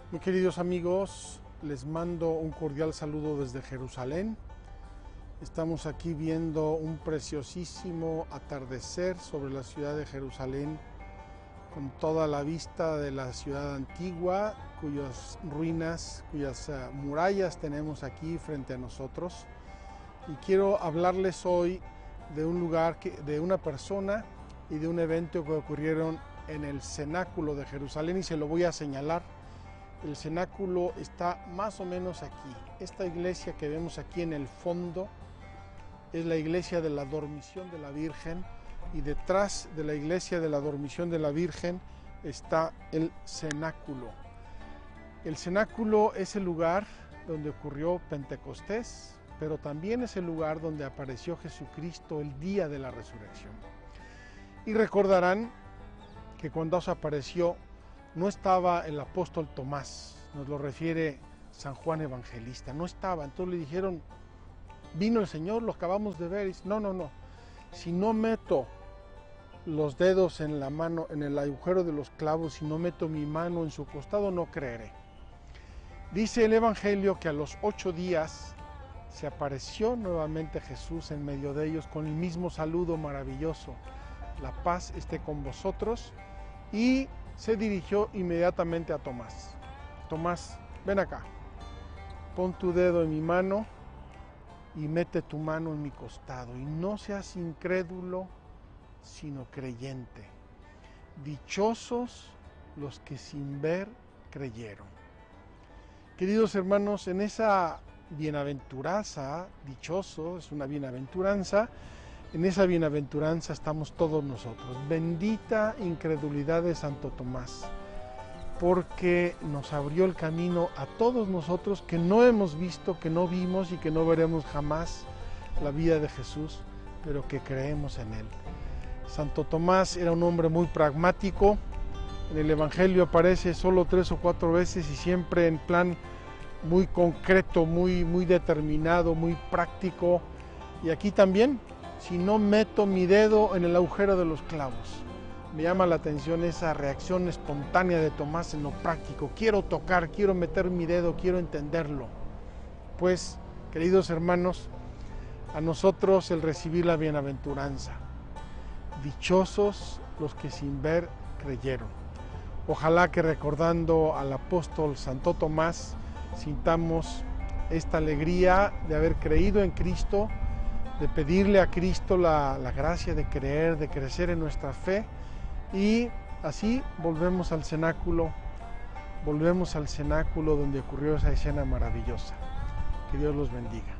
Muy queridos amigos, les mando un cordial saludo desde Jerusalén. Estamos aquí viendo un preciosísimo atardecer sobre la ciudad de Jerusalén, con toda la vista de la ciudad antigua, cuyas ruinas, cuyas murallas tenemos aquí frente a nosotros. Y quiero hablarles hoy de un lugar, de una persona y de un evento que ocurrieron en el cenáculo de Jerusalén, y se lo voy a señalar. El cenáculo está más o menos aquí. Esta iglesia que vemos aquí en el fondo es la iglesia de la Dormición de la Virgen, y detrás de la iglesia de la Dormición de la Virgen está el cenáculo. El cenáculo es el lugar donde ocurrió Pentecostés, pero también es el lugar donde apareció Jesucristo el día de la resurrección. Y recordarán que cuando se apareció no estaba el apóstol Tomás, nos lo refiere San Juan Evangelista, no estaba. Entonces le dijeron, vino el Señor, lo acabamos de ver. Y dice, no, si no meto los dedos en la mano, en el agujero de los clavos, si no meto mi mano en su costado, no creeré. Dice el Evangelio que a los 8 días se apareció nuevamente Jesús en medio de ellos con el mismo saludo maravilloso: la paz esté con vosotros. Y se dirigió inmediatamente a Tomás. Tomás, ven acá, pon tu dedo en mi mano y mete tu mano en mi costado, y no seas incrédulo, sino creyente. Dichosos los que sin ver creyeron. Queridos hermanos, en esa bienaventuranza, dichoso, es una bienaventuranza, en esa bienaventuranza estamos todos nosotros. Bendita incredulidad de Santo Tomás, porque nos abrió el camino a todos nosotros que no hemos visto, que no vimos y que no veremos jamás la vida de Jesús, pero que creemos en Él. Santo Tomás era un hombre muy pragmático. En el Evangelio aparece solo 3 o 4 veces y siempre en plan muy concreto, muy determinado, muy práctico. Y aquí también, si no meto mi dedo en el agujero de los clavos. Me llama la atención esa reacción espontánea de Tomás en lo práctico. Quiero tocar, quiero meter mi dedo, quiero entenderlo. Pues, queridos hermanos, a nosotros el recibir la bienaventuranza. Dichosos los que sin ver creyeron. Ojalá que, recordando al apóstol Santo Tomás, sintamos esta alegría de haber creído en Cristo, de pedirle a Cristo la gracia de creer, de crecer en nuestra fe, y así volvemos al cenáculo donde ocurrió esa escena maravillosa. Que Dios los bendiga.